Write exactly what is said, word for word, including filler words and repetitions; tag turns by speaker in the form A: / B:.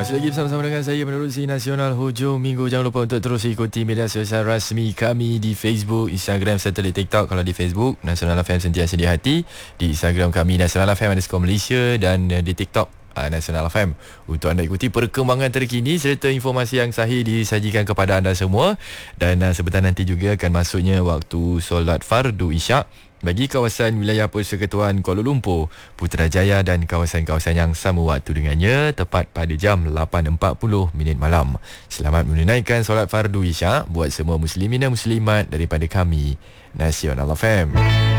A: Masih lagi bersama-sama dengan saya menerusi Nasional Hujung Minggu. Jangan lupa untuk terus ikuti media sosial rasmi kami di Facebook, Instagram serta di TikTok. Kalau di Facebook, Nasional F M sentiasa di hati. Di Instagram kami, Nasional F M underscore Malaysia. Dan di TikTok, Nasional F M, untuk anda ikuti perkembangan terkini serta informasi yang sahih disajikan kepada anda semua. Dan uh, sebentar nanti juga akan masuknya waktu solat fardu isyak bagi kawasan wilayah Persekutuan Kuala Lumpur, Putrajaya dan kawasan-kawasan yang sama waktu dengannya, tepat pada jam lapan empat puluh minit malam. Selamat menunaikan solat fardu isyak buat semua muslimin dan muslimat daripada kami, Nasional F M.